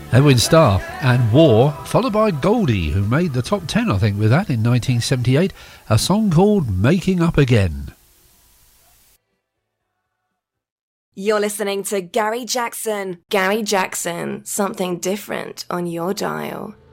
Edwin Starr and War, followed by Goldie, who made the top 10, I think, with that in 1978, a song called Making Up Again. You're listening to Gary Jackson. Gary Jackson, something different on your dial.